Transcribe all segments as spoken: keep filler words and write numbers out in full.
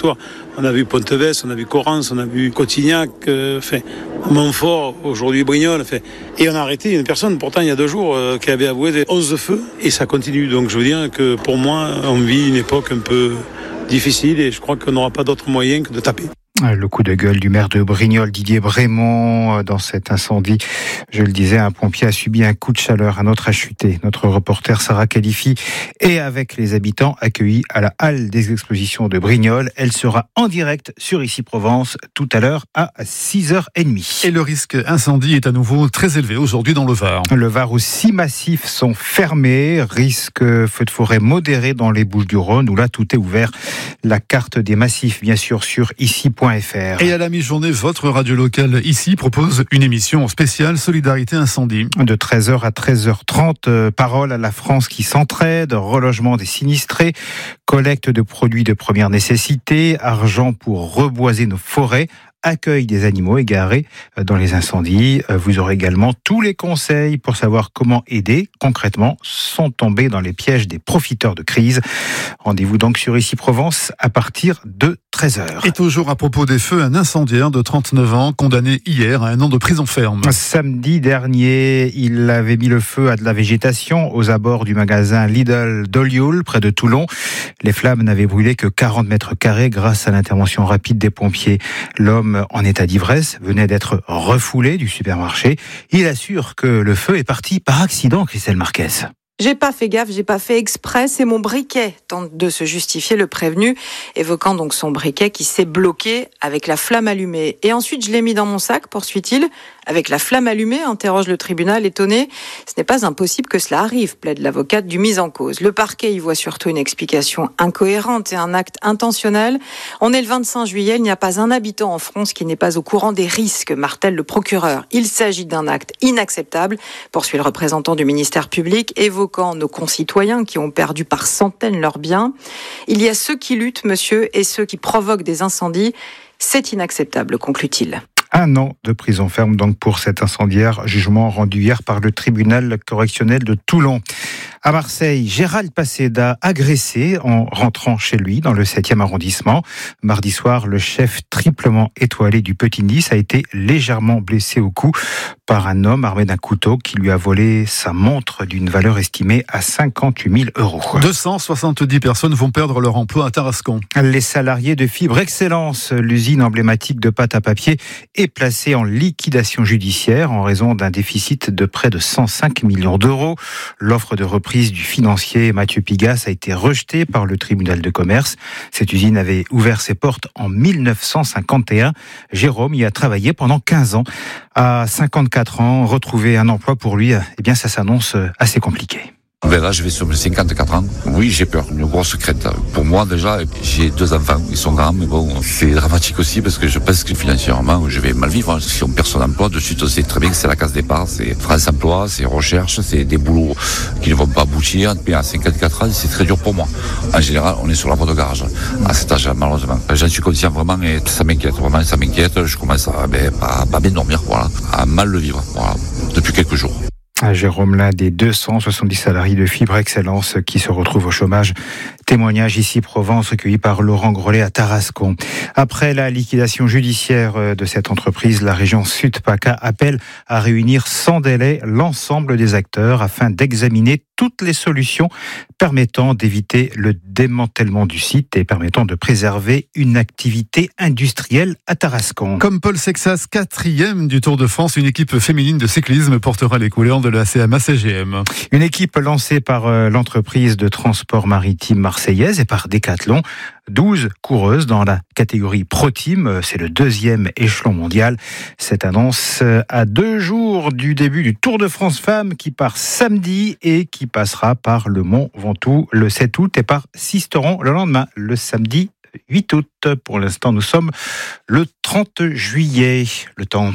territoires. On a vu Pontevès, on a vu Correns, on a vu Cotignac, euh, fait, Montfort, aujourd'hui Brignoles. Fait. Et on a arrêté une personne, pourtant il y a deux jours, euh, qui avait avoué des onze feux. Et ça continue. Donc je veux dire que pour moi, on vit une époque un peu difficile et je crois qu'on n'aura pas d'autre moyen que de taper. Le coup de gueule du maire de Brignoles, Didier Brémond, dans cet incendie. Je le disais, un pompier a subi un coup de chaleur, un autre a chuté. Notre reporter Sarah Khalifi est avec les habitants accueillis à la halle des expositions de Brignoles. Elle sera en direct sur Ici Provence tout à l'heure à six heures trente. Et le risque incendie est à nouveau très élevé aujourd'hui dans le Var. Le Var où six massifs sont fermés. Risque feu de forêt modéré dans les Bouches-du-Rhône où là tout est ouvert. La carte des massifs bien sûr sur ici point f r. Et à la mi-journée, votre radio locale ici propose une émission spéciale Solidarité Incendie. De treize heures à treize heures trente, euh, parole à la France qui s'entraide, relogement des sinistrés, collecte de produits de première nécessité, argent pour reboiser nos forêts, accueil des animaux égarés dans les incendies. Vous aurez également tous les conseils pour savoir comment aider concrètement sans tomber dans les pièges des profiteurs de crise. Rendez-vous donc sur Ici Provence à partir de treize heures. Et toujours à propos des feux, un incendiaire de trente-neuf ans condamné hier à un an de prison ferme. Samedi dernier, il avait mis le feu à de la végétation aux abords du magasin Lidl d'Olioul près de Toulon. Les flammes n'avaient brûlé que quarante mètres carrés grâce à l'intervention rapide des pompiers. L'homme en état d'ivresse venait d'être refoulé du supermarché. Il assure que le feu est parti par accident, Christelle Marquez. J'ai pas fait gaffe, j'ai pas fait exprès, c'est mon briquet, tente de se justifier le prévenu, évoquant donc son briquet qui s'est bloqué avec la flamme allumée. Et ensuite, je l'ai mis dans mon sac, poursuit-il. Avec la flamme allumée, interroge le tribunal étonné. Ce n'est pas impossible que cela arrive, plaide l'avocate du mis en cause. Le parquet y voit surtout une explication incohérente et un acte intentionnel. On est le vingt-cinq juillet, il n'y a pas un habitant en France qui n'est pas au courant des risques, martèle le procureur. Il s'agit d'un acte inacceptable, poursuit le représentant du ministère public, évoquant nos concitoyens qui ont perdu par centaines leurs biens. Il y a ceux qui luttent, monsieur, et ceux qui provoquent des incendies. C'est inacceptable, conclut-il. Un an de prison ferme donc pour cet incendiaire, jugement rendu hier par le tribunal correctionnel de Toulon. À Marseille, Gérald Paseda agressé en rentrant chez lui dans le septième arrondissement. Mardi soir, le chef triplement étoilé du Petit Nice a été légèrement blessé au cou par un homme armé d'un couteau qui lui a volé sa montre d'une valeur estimée à cinquante-huit mille euros. deux cent soixante-dix personnes vont perdre leur emploi à Tarascon. Les salariés de Fibre Excellence, l'usine emblématique de pâte à papier, est placée en liquidation judiciaire en raison d'un déficit de près de cent cinq millions d'euros. L'offre de reprise du financier Mathieu Pigas a été rejetée par le tribunal de commerce. Cette usine avait ouvert ses portes en mille neuf cent cinquante et un. Jérôme y a travaillé pendant quinze ans. À cinquante-quatre ans, retrouver un emploi pour lui, eh bien, ça s'annonce assez compliqué. Ben là, je vais sur mes cinquante-quatre ans. Oui, j'ai peur, une grosse crainte. Pour moi, déjà, j'ai deux enfants, ils sont grands, mais bon, c'est dramatique aussi parce que je pense que financièrement, je vais mal vivre. Si on perd son emploi, de suite, on sait très bien que c'est la case départ, c'est France Emploi, c'est recherche, c'est des boulots qui ne vont pas aboutir. Mais à cinquante-quatre ans, c'est très dur pour moi. En général, on est sur la voie de garage à cet âge, malheureusement. J'en suis conscient vraiment et ça m'inquiète, vraiment, ça m'inquiète. Je commence à, ben, à pas bien dormir, voilà, à mal le vivre, voilà, depuis quelques jours. Jérôme, l'un des deux cent soixante-dix salariés de Fibre Excellence qui se retrouvent au chômage. Témoignage ici Provence recueilli par Laurent Grelet à Tarascon. Après la liquidation judiciaire de cette entreprise, la région Sud-PACA appelle à réunir sans délai l'ensemble des acteurs afin d'examiner toutes les solutions permettant d'éviter le démantèlement du site et permettant de préserver une activité industrielle à Tarascon. Comme Paul Sexas, quatrième du Tour de France, une équipe féminine de cyclisme portera les couleurs de la C M A C G M. Une équipe lancée par l'entreprise de transport maritime marseillaise et par Decathlon. douze coureuses dans la catégorie Pro Team, c'est le deuxième échelon mondial. Cette annonce à deux jours du début du Tour de France Femmes qui part samedi et qui passera par le Mont Ventoux le sept août et par Sisteron le lendemain, le samedi huit août. Pour l'instant, nous sommes le trente juillet. Le temps.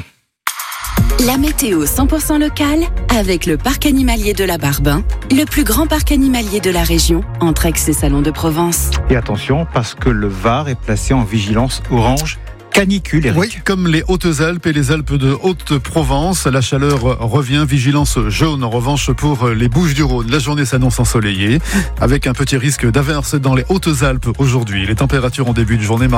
La météo cent pour cent locale avec le parc animalier de la Barbin, le plus grand parc animalier de la région, entre Aix et Salon de Provence. Et attention, parce que le Var est placé en vigilance orange canicule, Eric. Oui, comme les Hautes-Alpes et les Alpes de Haute-Provence, la chaleur revient. Vigilance jaune en revanche pour les Bouches-du-Rhône. La journée s'annonce ensoleillée avec un petit risque d'averse dans les Hautes-Alpes aujourd'hui. Les températures en début de journée